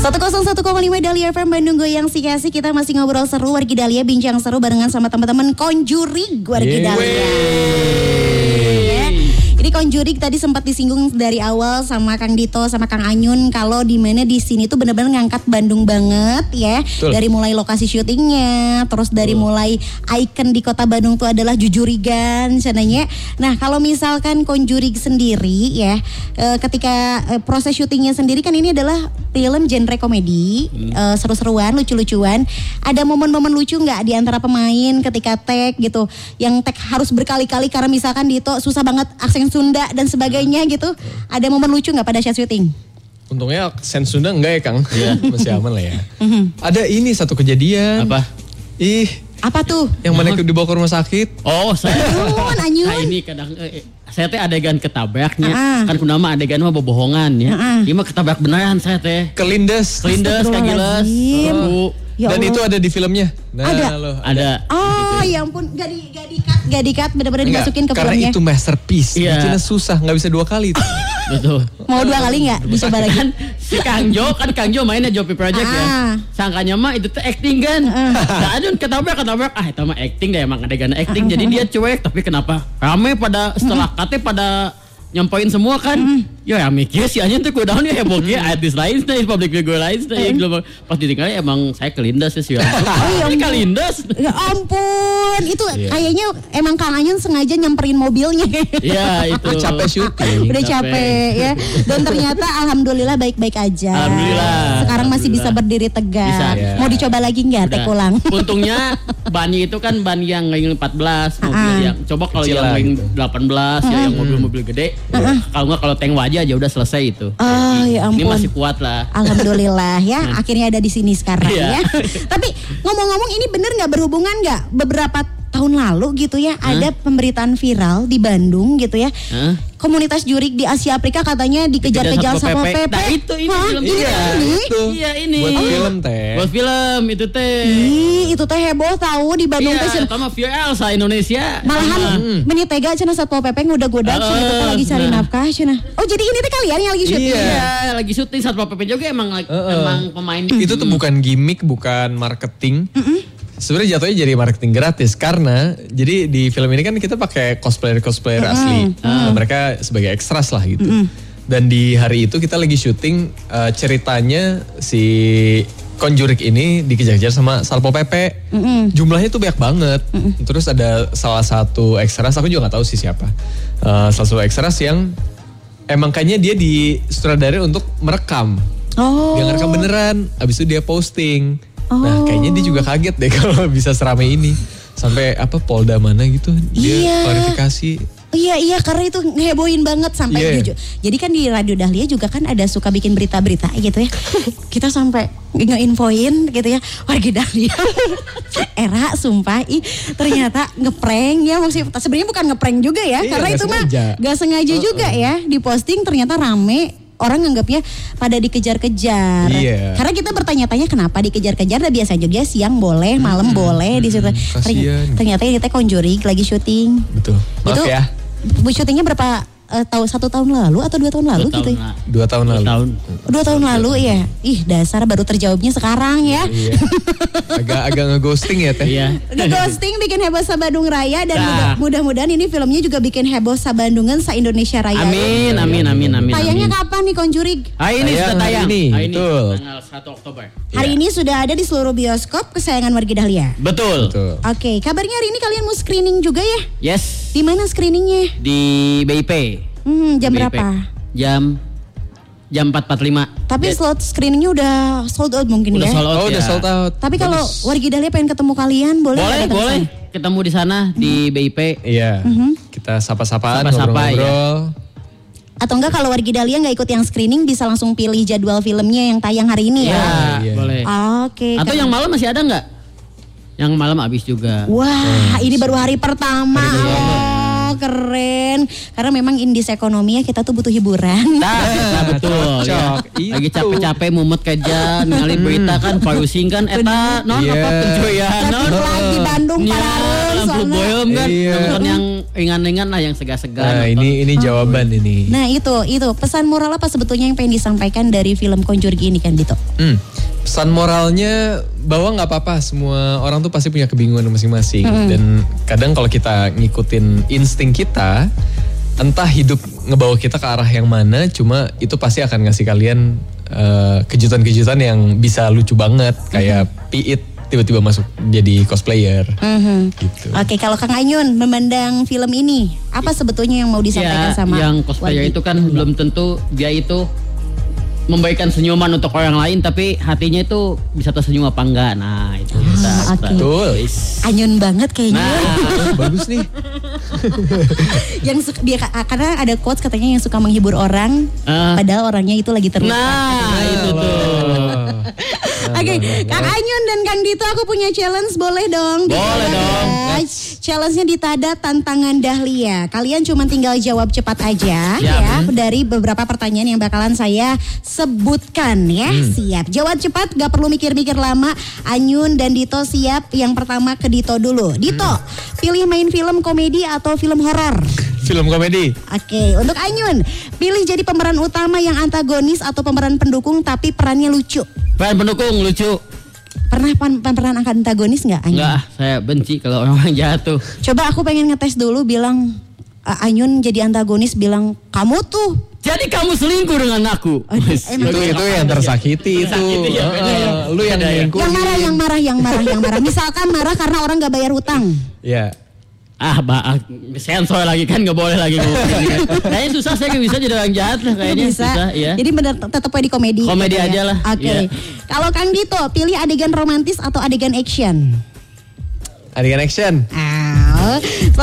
101,5 Dahlia FM Bandung Goyang Sikasi. Kita masih ngobrol seru Wargi Dahlia, bincang seru barengan sama teman-teman Conjuring Wargi Dahlia. Ini Conjuring tadi sempat disinggung dari awal sama Kang Dito sama Kang Anyun kalau di mana di sini tuh benar-benar ngangkat Bandung banget ya. Betul. Dari mulai lokasi syutingnya, terus dari mulai ikon di kota Bandung tuh adalah Jujurigan sananya. Nah, kalau misalkan Conjuring sendiri ya, ketika proses syutingnya sendiri kan ini adalah film genre komedi, seru-seruan, lucu-lucuan. Ada momen-momen lucu nggak di antara pemain ketika tag gitu? Yang tag harus berkali-kali karena misalkan Dito susah banget aksen Sunda dan sebagainya gitu. Ada momen lucu nggak pada saat syuting? Untungnya aksen Sunda enggak ya Kang? Iya. Masih aman lah ya. Ada ini satu kejadian. Apa? Apa tuh? Yang mana dibawa ke rumah sakit? Oh, saya. Anyun. Nah, ini kadang saya teh adegan ketabraknya. Kan kunama adegan mah bohongan ya. Ini mah ketabrak beneran saya teh. Kelindes kagiles. Dan itu ada di filmnya. Nah, ada. Oh, ya ampun, gak di-cut, benar-benar dimasukin ke karena filmnya. Karena itu masterpiece. Iya. Susah, nggak bisa 2 kali. Betul. Mau 2 kali nggak? Bisa balik. Kan si Kang Jo mainnya Jopi Project ya. Sangkanya mah itu tuh acting kan. Nah, aduh ketabrak. Itu mah acting deh, emang adegan acting. Jadi dia cuek, tapi kenapa rame pada setelah kate pada nyampoin semua kan. Ya mikir sih aja tuh kudaun ya heboh ge artis lain teh public figure lain teh pas ditinggalin emang saya kelindas sih ya. Ini kelindas. Ya ampun, itu kayaknya emang Kang Anyun sengaja nyamperin mobilnya. Iya, itu. Capek syuting. Udah capek ya. Dan ternyata alhamdulillah baik-baik aja. Alhamdulillah. Sekarang masih bisa berdiri tegak. Bisa. Mau dicoba lagi enggak teh ulang? Untungnya bannya itu kan ban yang ring 14, mobil yang coba kalau yang ring 18 ya yang mobil-mobil gede. Kalau enggak kalau tank aja udah selesai itu. Oh ya ampun. Ini masih kuat lah. Alhamdulillah ya, akhirnya ada di sini sekarang ya. Tapi ngomong-ngomong ini bener nggak berhubungan nggak beberapa tahun lalu gitu ya ada pemberitaan viral di Bandung gitu ya. Komunitas jurik di Asia Afrika katanya dikejar-kejar Satpol PP. Nah itu ini film Iya ini. Buat film teh. Buat film itu teh. Itu teh heboh tahu di Bandung teh. Iya, sama viral sa Indonesia. Malahan meni tega cenah Satpol PP ngoda-goda cenah kita lagi cari nafkah cenah. Oh jadi ini teh kalian yang lagi syuting. Iya, lagi syuting Satpol PP juga emang pemain. Itu tuh bukan gimmick, bukan marketing. Sebenarnya jatuhnya jadi marketing gratis karena jadi di film ini kan kita pakai cosplayer asli. Mereka sebagai ekstras lah gitu. Dan di hari itu kita lagi syuting ceritanya si Conjuring ini dikejar-kejar sama Satpol PP. Jumlahnya tuh banyak banget. Terus ada salah satu ekstras, aku juga gak tahu sih siapa. Salah satu ekstras yang emang kayaknya dia disutradarai untuk merekam. Dia ngerekam beneran, abis itu dia posting. Nah kayaknya dia juga kaget deh kalau bisa seramai ini. Sampai Polda mana gitu dia klarifikasi. Iya karena itu ngehebohin banget sampai jujur. Jadi kan di Radio Dahlia juga kan ada suka bikin berita-berita gitu ya. Kita sampai nge-infoin gitu ya. Wargi Dahlia. Era sumpah ternyata ngeprank ya. Maksudnya sebenarnya bukan ngeprank juga ya. Karena itu mah gak sengaja juga ya. Diposting ternyata rame. Orang nganggapnya pada dikejar-kejar. Karena kita bertanya-tanya kenapa dikejar-kejar. Dan biasa juga siang boleh, malam boleh di situ. Ternyata ini teh Conjuring lagi syuting. Betul. Maaf itu, ya. Syutingnya berapa 1 tahun lalu atau 2 tahun lalu gitu ya? 2 tahun lalu. 2 tahun lalu ya. Dasar baru terjawabnya sekarang ya. Agak nge-ghosting ya teh. Nge-ghosting bikin heboh sa Bandung Raya dan mudah-mudahan ini filmnya juga bikin heboh sa Bandungan sa Indonesia Raya. Amin. Tayangnya kapan nih Conjuring? Ini sudah tayang. Betul. Tanggal 1 Oktober. Hari ini sudah ada di seluruh bioskop kesayangan Wargi Dahlia. Betul. Oke, kabarnya hari ini kalian mau screening juga ya? Yes. Di mana screeningnya? Di BIP. Jam BIP. berapa? Jam 4.45. Tapi slot screeningnya udah sold out mungkin udah ya? Sold out, udah sold out. Tapi kalau Wargi Dahlia pengen ketemu kalian boleh? Boleh. Ketemu di sana di BIP. Iya. Kita sapa-sapaan, ngobrol-ngobrol. Ya. Atau enggak kalau Wargi Dahlia nggak ikut yang screening bisa langsung pilih jadwal filmnya yang tayang hari ini ya? Iya. Boleh. Oke. Atau yang malam masih ada nggak? Yang malam habis juga. Wah, ini baru hari pertama. Keren. Karena memang indis ekonomi ya kita tuh butuh hiburan. Nah betul ya. Lagi capek-capek mumet kerja, ngalih berita kan, pusing kan eta pencurian. Lagi Bandung pararun lampu bohong kan. Iya. Nonton yang ringan-ringan lah, yang segar-segar. Nah, ini jawaban ini. Nah itu pesan moral apa sebetulnya yang pengen disampaikan dari film Conjuring ini kan Dito? Pesan moralnya bahwa nggak apa-apa, semua orang tuh pasti punya kebingungan masing-masing. Dan kadang kalau kita ngikutin insting kita, entah hidup ngebawa kita ke arah yang mana, cuma itu pasti akan ngasih kalian kejutan-kejutan yang bisa lucu banget. Kayak Piit tiba-tiba masuk jadi cosplayer. Gitu. Oke, kalau Kang Anyun memandang film ini, apa sebetulnya yang mau disampaikan sama yang cosplayer itu kan belum tentu dia itu memberikan senyuman untuk orang lain, tapi hatinya itu bisa tersenyum apa enggak. Nah itu Betul. Anyun banget kayaknya. Bagus nih. Yang dia karena ada quotes katanya yang suka menghibur orang, padahal orangnya itu lagi terluka. Nah itu tuh. Oke, Kang Anyun dan Kang Dito, aku punya challenge, boleh dong? Boleh dong. Challenge-nya di Tada Tantangan Dahlia. Kalian cuma tinggal jawab cepat aja ya dari beberapa pertanyaan yang bakalan saya sebutkan ya. Siap. Jawab cepat, gak perlu mikir-mikir lama. Anyun dan Dito siap. Yang pertama ke Dito dulu. Dito, pilih main film komedi atau film horor? Film komedi. Oke, untuk Anyun, pilih jadi pemeran utama yang antagonis atau pemeran pendukung tapi perannya lucu? Peran pendukung lucu. Pernah pemeran antagonis nggak Anyun? Enggak, saya benci kalau orang jatuh. Coba aku pengen ngetes dulu, bilang Anyun jadi antagonis, bilang kamu tuh. Jadi kamu selingkuh dengan aku. Itu yang tersakiti itu. Lu yang selingkuh. Yang marah. Misalkan marah karena orang nggak bayar hutang. Iya. Sensor lagi kan, nggak boleh lagi ngomong. Kayaknya susah, saya nggak bisa jadi orang jahat lah kayaknya. Bisa. Susah, ya. Jadi bener tetap di komedi. Komedi gitu aja lah. Oke. Iya. Kalau Kang Dito, pilih adegan romantis atau adegan action? Adegan action.